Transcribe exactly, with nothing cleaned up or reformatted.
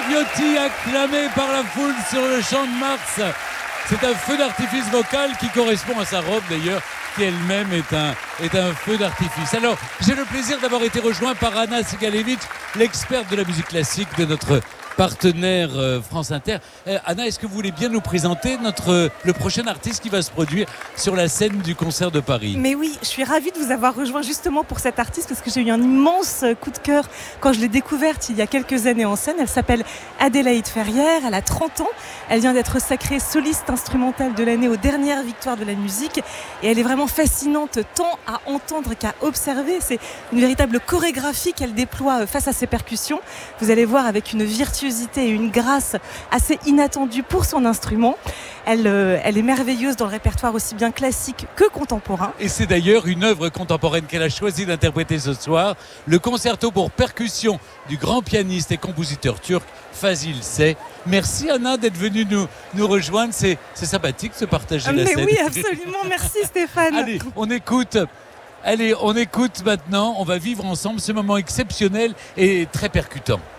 Viotti, acclamé par la foule sur le champ de Mars. C'est un feu d'artifice vocal qui correspond à sa robe d'ailleurs, qui elle-même est un, est un feu d'artifice. Alors, j'ai le plaisir d'avoir été rejoint par Anna Sigalevitch, l'experte de la musique classique de notre partenaire euh, France Inter. Euh, Anna, est-ce que vous voulez bien nous présenter notre, euh, le prochain artiste qui va se produire sur la scène du concert de Paris? Mais oui, je suis ravie de vous avoir rejoint justement pour cet artiste parce que j'ai eu un immense coup de cœur quand je l'ai découverte il y a quelques années en scène. Elle s'appelle Adélaïde Ferrière, elle a trente ans, elle vient d'être sacrée soliste instrumentale de l'année aux dernières victoires de la musique et elle est vraiment fascinante tant à entendre qu'à observer. C'est une véritable chorégraphie qu'elle déploie face à ses percussions. Vous allez voir avec une virtuosité et une grâce assez inattendue pour son instrument. Elle, euh, elle est merveilleuse dans le répertoire aussi bien classique que contemporain. Et c'est d'ailleurs une œuvre contemporaine qu'elle a choisi d'interpréter ce soir, le concerto pour percussion du grand pianiste et compositeur turc Fazil Say. Merci Anna d'être venue nous, nous rejoindre, c'est, c'est sympathique de se partager Mais la scène. oui, absolument, merci Stéphane. Allez, on écoute, allez, on écoute maintenant, on va vivre ensemble ce moment exceptionnel et très percutant.